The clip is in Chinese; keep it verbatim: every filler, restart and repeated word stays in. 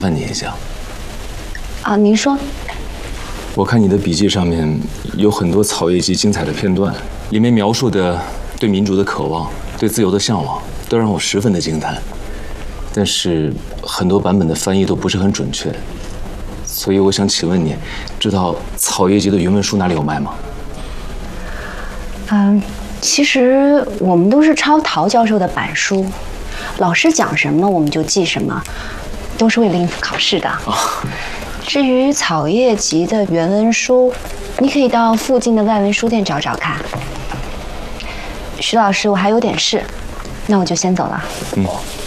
问你一下。 啊，您说。 我看你的笔记上面有很多草叶集精彩的片段，里面描述的对民主的渴望、对自由的向往，都让我十分的惊叹。但是很多版本的翻译都不是很准确，所以我想请问你，知道草叶集的原文书哪里有卖吗？ 嗯，其实我们都是抄陶教授的板书，老师讲什么我们就记什么，都是为了应付考试的。 哦， 至于草叶集的原文书，你可以到附近的外文书店找找看。徐老师，我还有点事，那我就先走了。 嗯。